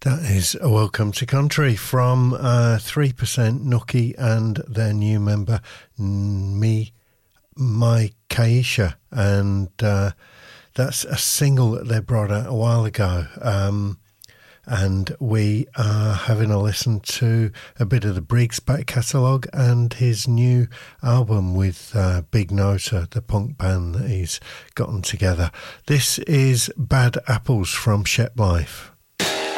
That is a Welcome to Country from 3% Nookie and their new member, My Kaisha. And that's a single that they brought out a while ago. And we are having a listen to a bit of the Briggs back catalogue and his new album with Big Nota, the punk band that he's gotten together. This is Bad Apples from Shep Life.